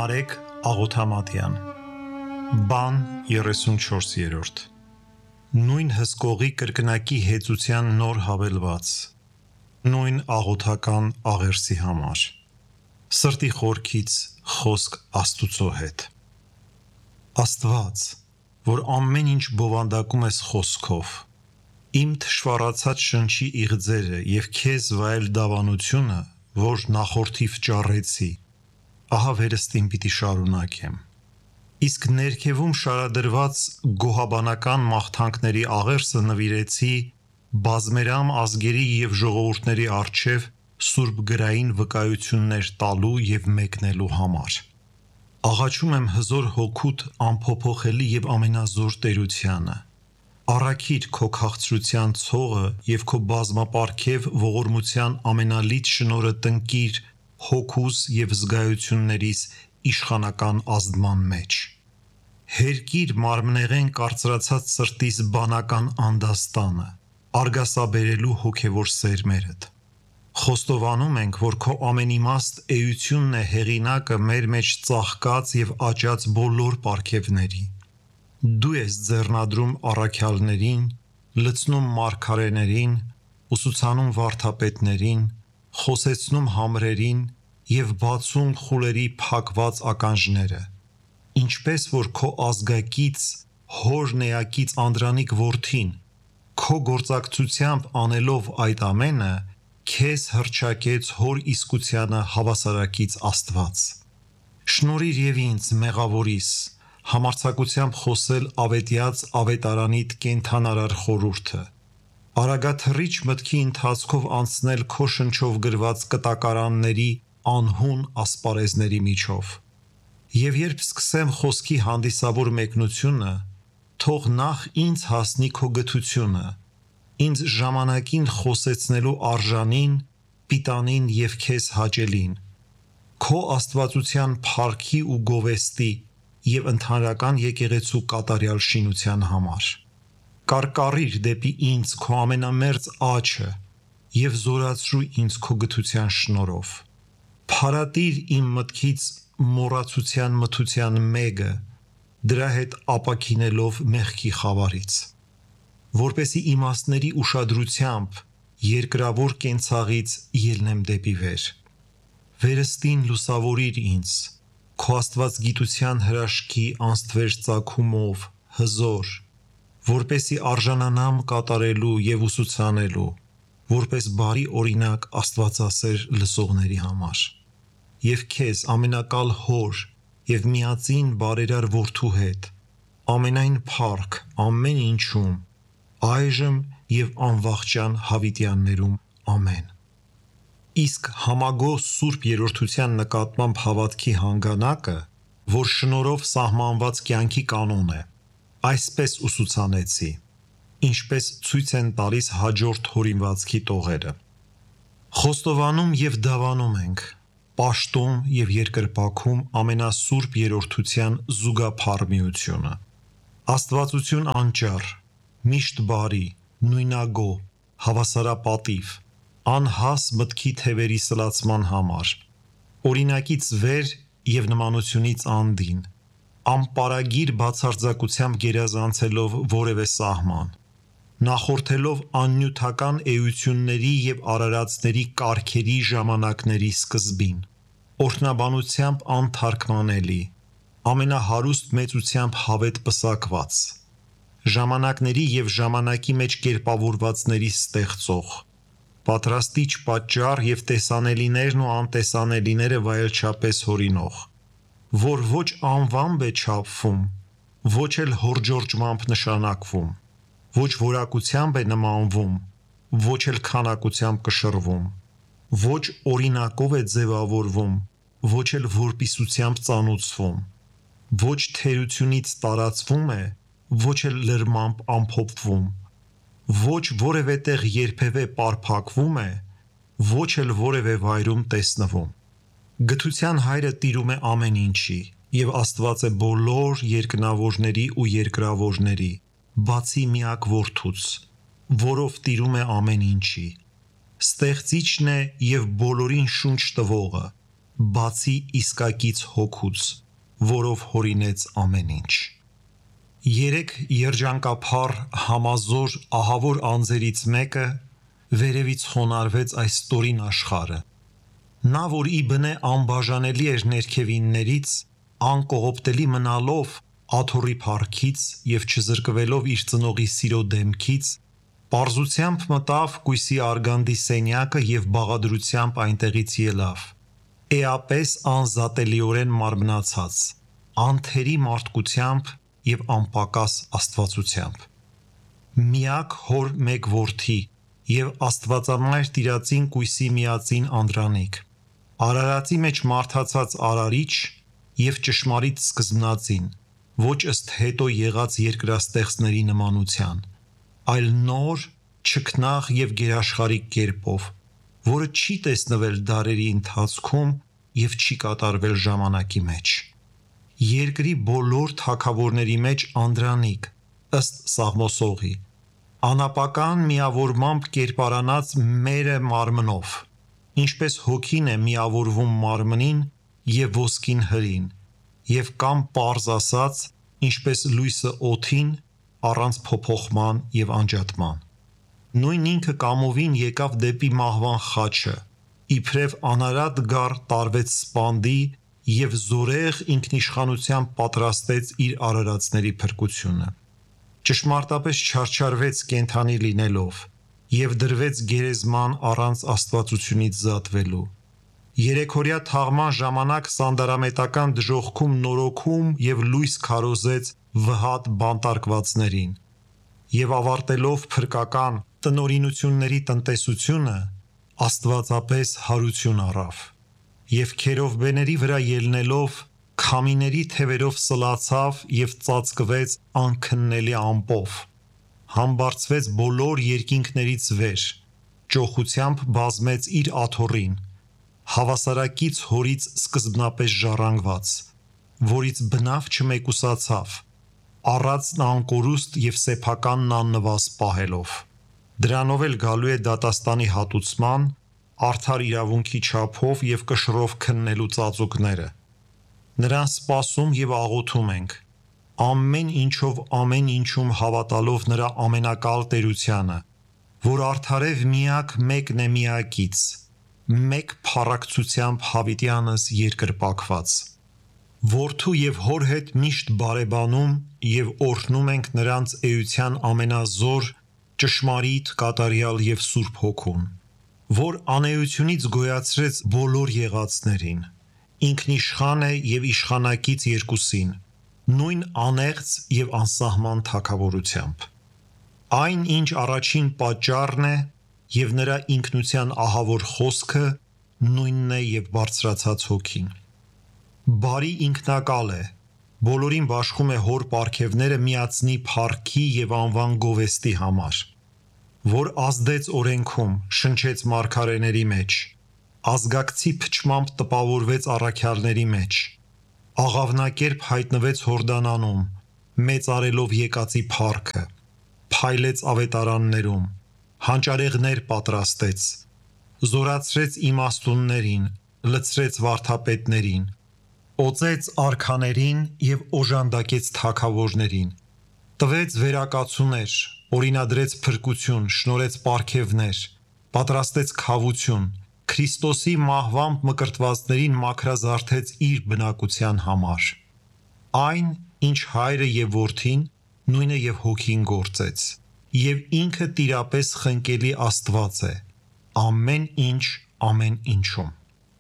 Նարեկ Աղոթամատյան Բան 34 Նույն հսկողի կրկնակի հեծության նոր հավելված Նույն աղոթական աղերսի համար Սրտի խորքից խոսք Աստուծո հետ Աստված, որ ամեն ինչ բովանդակում ես խոսքով Իմ թշվառացած շնչի իղձերը և քեզ վայել դավանությունը, որ նախորդիվ ճառեցի Ահա վերստին պիտի շարունակեմ Իսկ ներքևում շարադրված գոհաբանական մաղթանքների աղերսը նվիրեցի բազմերամ ազգերի և ժողովուրդների առջև սուրբ գրային վկայություններ տալու և մեկնելու համար Աղաչում եմ հզոր հոգուդ անփոփոխելի և ամենազոր տերությանը Առաքիր քո քաղցրության ցողը և քո բազմապարգև ողորմության ամենալից շնորհը տնկիր հոգուս և զգայություններիս իշխանական ազդման մեջ Հերկիր մարմնեղեն կարծրացած սրտիս բանական անդաստանը արգասաբերելու հոգևոր սերմերդ Խոստովանում ենք, որ քո ամենիմաստ էությունն է հեղինակը մեր մեջ ծաղկած և աճած բոլոր պարգևների Դու ես ձեռնադրում առաքյալներին, լցնում մարգարեներին, ուսուցանում վարդապետներին, խոսեցնում համրերին և բացում խուլերի փակված ականջները Ինչպես որ քո ազգակից, հոր էակից անդրանիկ որդին, քո գործակցությամբ անելով այդ ամենը, քեզ հռչակեց հոր իսկությանը հավասարակից Աստված Շնորհիր և ինձ մեղավորիս, համարձակությամբ խոսել ավետյաց ավետարանիդ կենդանարար խորհուրդը Արագաթռիչ մտքի ընթացքով անցնել քո շնչով գրված կտակարանների անհուն ասպարեզների միջով Եվ երբ սկսեմ խոսքի հանդիսավոր մեկնությունը, թող նախ ինձ հասնի քո գթությունը, ինձ ժամանակին խոսեցնելու արժանին, պիտանին և քեզ հաճելին, քո աստվածության փառքի ու գովեստի և ընդհանրական եկեղեցու կատարյալ շինության համար Կարկառիր դեպի ինձ քո ամենամերձ աջը և զորացրու ինձ քո գթության շնորհով Փարատիր իմ մտքից մոռացության մթության մեգը, դրա հետ ապաքինելով մեղքի խավարից Որպեսզի իմաստների ուշադրությամբ երկրավոր կենցաղից ելնեմ դեպի վեր Վերստին լուսավորիր ինձ, քո աստվածգիտության հրաշքի անստվեր ծագումով, հզոր Որպեսզի արժանանամ կատարելու և ուսուցանելու, որպես բարի օրինակ աստվածասեր լսողների համար Եվ քեզ ամենակալ հոր և միածին բարերար որդու հետ, ամենայն փառք ամեն ինչում, այժմ և անվախճան հավիտյաններում, ամեն Իսկ համագոհ սուրբ երրորդության նկատմամբ հավատքի հանգանակը, որ շնորհով սահմանված կյանքի կանոն է, այսպես ուսուցանեցի, ինչպես ցույց են տալիս հաջորդ հորինվածքի տողերը Խոստովանում և դավանում ենք, պաշտում և երկրպագում ամենասուրբ երրորդության զուգափառ միությունը Աստվածություն անճառ, միշտ բարի, նույնագոհ, հավասարապատիվ, անհաս մտքի թևերի սլացման համար, օրինակից վեր և նմանությունից անդին, անպարագիր բացարձակությամբ գերազանցելով որևէ սահման, նախորդելով աննյութական էությունների և արարածների կարգերի ժամանակների սկզբին, օրհնաբանությամբ անթարգմանելի, ամենահարուստ մեծությամբ հավետ պսակված, ժամանակների և ժամանակի մեջ կերպավորվածների ստեղծող, պատրաստիչ պատճառ և տեսանելիներն ու անտեսանելիները վայելչապես հորինող, որ ոչ անվամբ է չափվում, ոչ էլ հորդորջմամբ նշանակվում, ոչ որակությամբ է նմանվում, ոչ էլ քանակությամբ կշռվում, ոչ օրինակով է ձևավորվում, ոչ էլ որպիսությամբ ծանուցվում, ոչ թերությունից տարածվում է, ոչ էլ լրմամբ ամփոփվում, ոչ որևէ տեղ երբևէ պարփակվում է, ոչ էլ որևէ վայրում տեսնվում Գթության հայրը տիրում է ամեն ինչի և Աստված է բոլոր երկնավորների ու երկրավորների, բացի միակ որդուց, որով տիրում է ամեն ինչի Ստեղծիչն է և բոլորին շունչ տվողը, բացի իսկակից հոգուց, որով հորինեց ամեն ինչ։ Երեք երջանկափառ, համազոր, ահավոր անձերից մեկը վերևից խոնարհվեց այս ստորին աշխարհը։ Նա, որ ի բնե անբաժանելի էր ներքևիններից, անկողոպտելի մնալով աթոռի փառքից եւ չզրկվելով իր ծնողի սիրո դեմքից, պարզությամբ մտավ կույսի արգանդի սենյակը եւ բաղադրությամբ այնտեղից ելավ, էապես անզատելիորեն մարմնացած, անթերի մարդկությամբ եւ անպակաս աստվածությամբ։ Միակ հոր մեկ որդի եւ Աստվածամայր տիրածին կույսի միածին Անդրանիկ, Արարածի մեջ մարդացած Արարիչ եւ ճշմարիտ սկզբնածին, ոչ ըստ հետո եղած երկրաստեղծների նմանության, այլ նոր, չքնաղ եւ գերաշխարհիկ կերպով, որը չի տեսնվել դարերի ընթացքում եւ չի կատարվել ժամանակի մեջ։ Երկրի բոլոր թագավորների մեջ Անդրանիկ, ըստ Սաղմոսողի, անապական միավորմամբ կերպարանած մերը մարմնով, ինչպես հոգին է միավորվում մարմնին եւ ոսկին հրին, եւ կամ պարզ ասած, ինչպես լույսը օդին, առանց փոփոխման եւ անջատման։ Նույն ինքը կամովին եկավ դեպի մահվան խաչը, իբրև անարատ գառ տարվեց սպանդի եւ զորեղ ինքնիշխանությամբ պատրաստեց իր արարածների փրկությունը։ Ճշմարտապես չարչարվեց կենթանի լինելով եւ դրվեց գերեզման առանց աստվածությունից զատվելու։ Երեքորյա թաղման ժամանակ սանդարամետական դժոխքում նորոգում եւ լույս քարոզեց վհատ բանտարկվածներին եւ ավարտելով փրկական տնօրինությունների տնտեսությունը աստվածապես հարություն առավ եւ քերովբեների վրա ելնելով քամիների թևերով սլացավ եւ ծածկվեց անքննելի ամպով, համբարձվեց բոլոր երկինքներից վեր, ճոխությամբ բազմեց իր աթոռին, հավասարակից հորից սկզբնապես ժառանգված, որից բնավ չմեկուսացավ, առածն անկորուստ եւ սեփականն աննվազ պահելով։ Դրանով էլ գալու է դատաստանի հատուցման, արդար իրավունքի չափով եւ կշռով քննելու ծածուկները։ Նրան սպասում եւ աղոթում ենք, ամեն ինչով ամեն ինչում հավատալով նրա ամենակալ տերությանը, որ արդարև միակ մեկն է միակից, մեկ փառակցությամբ հավիտյանս երկրպագված։ Որդու եւ հոր հետ միշտ բարեբանում եւ օրհնում ենք նրանց էության ամենազոր, ճշմարիտ, կատարյալ եւ սուրբ հոգուն, որ անեությունից գոյացրեց բոլոր եղածներին, ինքնիշխան է եւ իշխանակից երկուսին, նույն անեղծ եւ անսահման թագավորությամբ։ Այն, ինչ առաջին պատճառն է եւ նրա ինքնության ահավոր խոսքը, նույնն է եւ բարձրացած հոգին։ Բարի ինքնակալ է, բոլորին բաշխում է հոր պարգևները միացնի փառքի եւ անվան գովեստի համար, որ ազդեց օրենքում, շնչեց մարգարեների մեջ, ազգակցի փչմամբ տպավորվեց առաքյալների մեջ, աղավնակերպ հայտնվեց Հորդանանում, մեծարելով եկածի փառքը, փայլեց ավետարաններում, հանճարեղներ պատրաստեց, զորացրեց իմաստուններին, լցրեց վարդապետներին, օծեց արքաներին եւ օժանդակեց թագավորներին, տվեց վերակացուներ, օրինադրեց փրկություն, շնորհեց պարգևներ, պատրաստեց քավություն, Քրիստոսի մահվամբ մկրտվածներին մաքրազարդեց իր բնակության համար։ Այն, ինչ հայրը եւ որդին, նույնը եւ հոգին գործեց, եւ ինքը տիրապես խնկելի Աստված է, ամեն ինչ ամեն ինչում։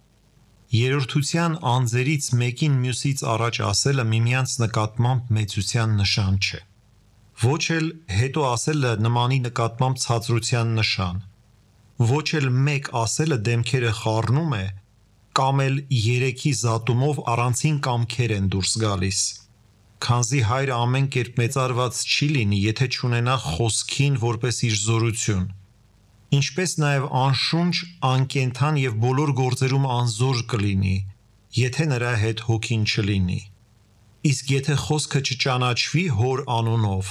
Երրորդության անձերից մեկին մյուսից առաջ ասելը միմյանց նկատմամբ մեծության նշան չէ։ Ոչ էլ հետո ասելը նմանի նկատմամբ ցածրության նշան։ Ոչ էլ մեկ ասելը դեմքերը խառնում է, կամ էլ երեքի զատումով առանցին կամքեր են դուրս գալիս։ Քանզի հայրը ամեն կերպ մեծարված չի լինի, եթե չունենա խոսքին որպես իր զորություն, ինչպես նաև անշունչ, անկենդան եւ բոլոր գործերում անզոր կլինի, եթե նրա հետ հոգին չլինի։ Իսկ եթե խոսքը չճանաչվի հոր անունով,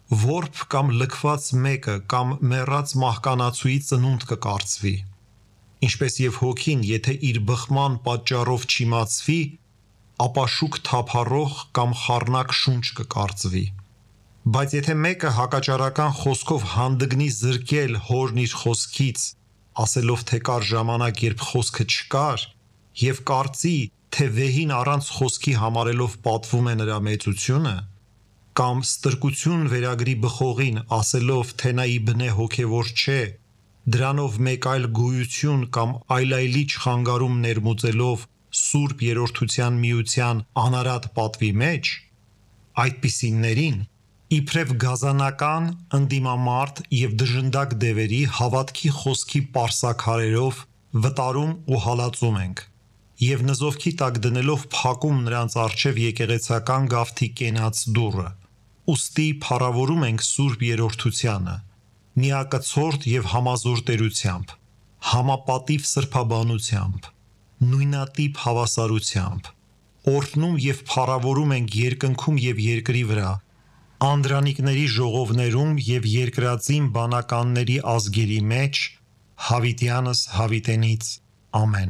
որբ կամ լքված մեկը կամ մեռած մահկանացուի ծնունդ կկարծվի։ Ինչպես եւ հոգին, եթե իր բխման պատճառով չիմացվի, ապա շուք թափառող կամ խառնակ շունչ կկարծվի։ Բայց եթե մեկը հակաճարական խոսքով հանդգնի զրկել հորն իր խոսքից, ասելով թե կար ժամանակ, երբ խոսքը չկար, եւ կարծի, թե վեհին առանց խոսքի համարելով պատվում է նրա մեծությունը, կամ ստրկություն վերագրի բխողին, ասելով, թե նա ի բնե հոգևոր չէ, դրանով մեկ այլ գոյություն կամ այլայլիչ խանգարում ներմուծելով Սուրբ Երրորդության միության անարատ պատվի մեջ, այդպիսիներին իբրև գազանական, ընդդիմամարդ եւ դժնդակ դևերի հավատքի խոսքի պարսաքարերով վտարում ու հալածում ենք եւ նզովքի տակ դնելով փակում նրանց առջև եկեղեցական գավթի կենաց դուռը։ Ուստի փառավորում ենք Սուրբ Երրորդությանը միակցորդ եւ համազոր տերությամբ, համապատիվ սրբաբանությամբ, նույնատիպ հավասարությամբ, օրհնում եւ փառավորում ենք երկնքում եւ երկրի վրա, անդրանիկների ժողովներում եւ երկրածին բանականների ազգերի մեջ, հավիտյանս հավիտենից, ամեն։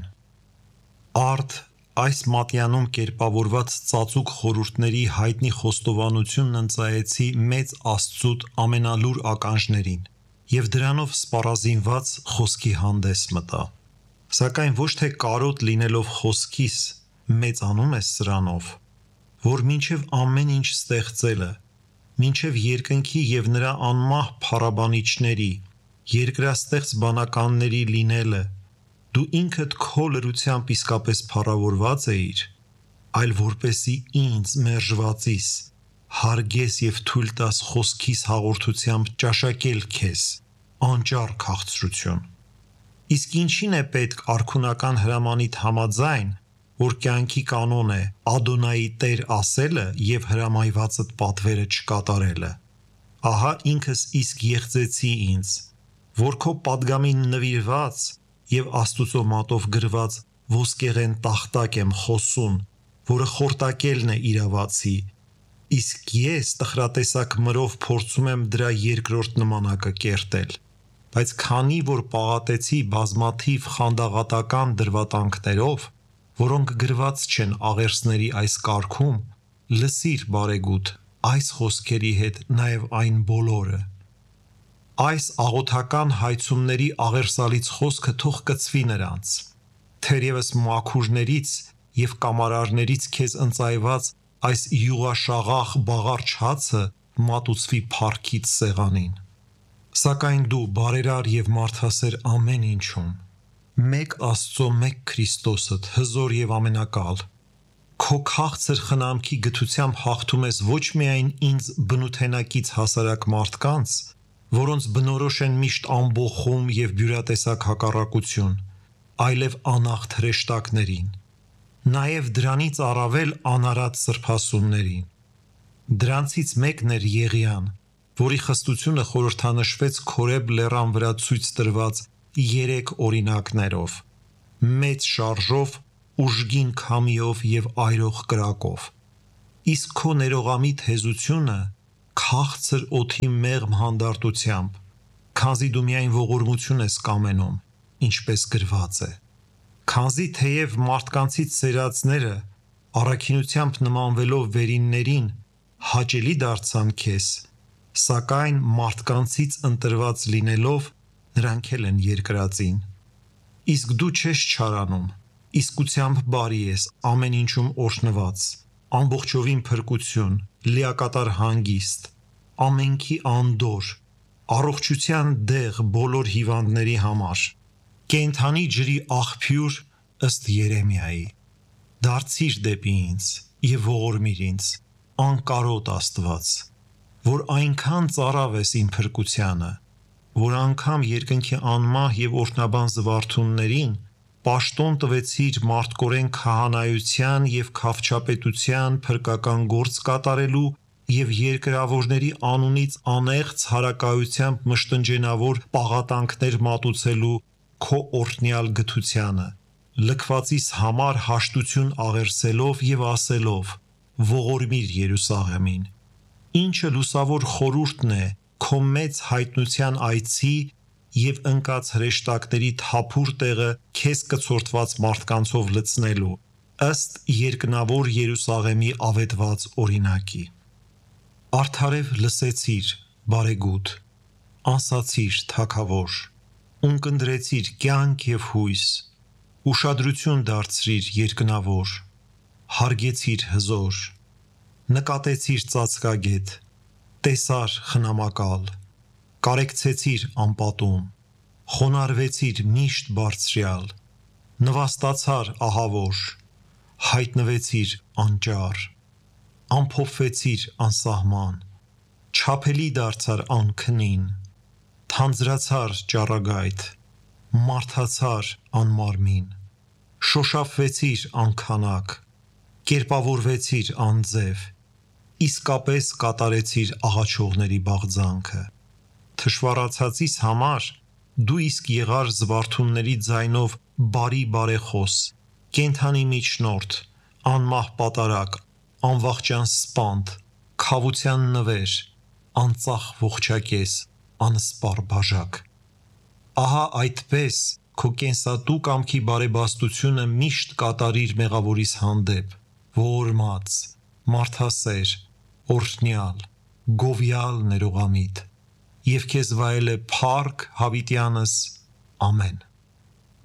Արդ այս մատյանում կերպավորված ծածուկ խորհուրդների հայտնի խոստովանությունն ընծայեցի մեծ Աստծուտ ամենալուր ականջներին եւ դրանով սպառազինված խոսքի հանդես մտա։ Սակայն ոչ թե կարոտ լինելով խոսքիս մեծանում ես սրանով, որ մինչև ամեն ինչ ստեղծելը, մինչև երկնքի եւ նրա անմահ փառաբանիչների, երկրաստեղծ բանականների լինելը, դու ինքդ քո լրությամբ իսկապես փառավորված էիր, այլ որպեսի ինձ մերժվածիս հարգես եւ թույլ տաս խոսքիս հաղորդությամբ ճաշակել քեզ անճառ քաղցրություն։ Իսկ ինչին է պետք արքունական հրամանիդ համաձայն, որ կյանքի կանոն է Ադոնայի Տեր ասելը եւ հրամայվածդ պատվերը չկատարելը։ Ահա ինքս իսկ եղծեցի ինձ, որ քո պատգամին նվիրված եւ Աստուծո մատով գրված ոսկեղեն տախտակ եմ խոսուն, որը խորտակելն է իրավացի, իսկ ես տխրատեսակ մրով փորձում եմ դրա երկրորդ նմանակը կերտել։ Բայց քանի որ պաղատեցի բազմաթիվ խանդաղատական դրվատանքներով, որոնք գրված չեն աղերսների այս կարգում, լսիր բարեգութ այս խոսքերի հետ նաև այն բոլորը։ Այս աղոթական հայցումների աղերսալից խոսքը թող կծվի նրանց, թերևս մաքուրներից եւ կամարարներից քեզ ընծայված այս յուղաշաղախ բաղարչ հացը մատուցվի փառքից սեղանին։ Սակայն դու բարերար եւ մարդասեր ամեն ինչում, մեկ Աստծո մեկ Քրիստոսդ հզոր եւ ամենակալ, քո քաղցր խնամքի գթությամբ հաղթում ես ոչ միայն ինձ բնութենակից հասարակ մարդկանց, որոնց բնորոշ են միշտ ամբոխում եւ բյուրատեսակ հակառակություն, այլև անախտ հրեշտակներին, նաեւ դրանից առավել անարատ սրբասուններին։ Դրանցից մեկն էր Եղիան, որի խստությունը խորհրդանշվեց Քորեբ լեռան վրա ցույց տրված 3 օրինակներով, մեծ շարժով, ուժգին քամիով եւ այրող կրակով։ Իսկ քո ներողամիտ հեզությունը քաղցր օդի մեղմ հանդարտությամբ, քանզի դու միայն ողորմություն ես կամենում, ինչպես գրված է։ Քանզի թեև մարդկանցից սերածները առաքինությամբ նմանվելով վերիններին հաճելի դարձան քեզ, սակայն մարդկանցից ընտրված լինելով նրանք էլ են երկրածին։ Իսկ դու չես չարանում, իսկությամբ բարի ես, ամեն ինչում օրհնված, ամբողջովին փրկություն, լիակատար հանգիստ, ամենքի անդոր, առողջության դեղ բոլոր հիվանդների համար, կենդանի ջրի աղբյուր ըստ Երեմիայի։ Դարձիր դեպի ինձ եւ ողորմիր ինձ, անկարոտ Աստված, որ այնքան ծարավ ես իմ փրկությանը, որ անգամ երկնքի անմահ եւ օրհնաբան զվարթուններին պաշտոն տվեցիր մարդկորեն քահանայության եւ քաղցապետության փրկական գործ կատարելու եւ երկրավորների անունից անեղծ հարակայությամբ մշտնջենավոր պաղատանքներ մատուցելու քո օրհնյալ գթությանը, լքվածիս համար հաշտություն աղերսելով եւ ասելով. ողորմիր Երուսաղեմին, ինչը լուսավոր խորհուրդն է քո մեծ հայտնության այցի եւ ընկած հրեշտակների թափուր տեղը քեզ կցորդված մարդկանցով լցնելու, ըստ երկնավոր Երուսաղեմի ավետված օրինակի։ Արդարև լսեցիր, բարեգութ, անսացիր, թագավոր, ունկնդրեցիր կյանք եւ հույս, ուշադրություն դարձրիր երկնավոր, հարգեցիր հզոր, նկատեցիր ծածկագետ, տեսար խնամակալ, կարեկցեցիր անպատում, խոնարհվեցիր միշտ բարձրյալ, նվաստացար ահավոր, հայտնվեցիր անճար, ամփոփվեցիր անսահման, չափելի դարձար անքնին, թանձրացար ճառագայթ, մարդացար անմարմին, շոշափվեցիր անքանակ, կերպավորվեցիր անձև, իսկապես կատարեցիր աղաչողների բաղձանքը։ Թշվառացածիս համար դու իսկ եղար զվարթունների ձայնով բարի բարեխոս, կենդանի միջնորդ, անմահ պատարակ, անվախճան սպանդ, քավության նվեր, անծախ ողջակես, անսպառ բաժակ։ Ահա այդպես քո կենսատու կամքի բարեբաստությունը միշտ կատարիր մեղավորիս հանդեպ, ողորմած, մարդասեր, օրհնյալ, գովյալ ներողամիտ, եւ քեզ վայել է փառք հավիտյանս, ամեն։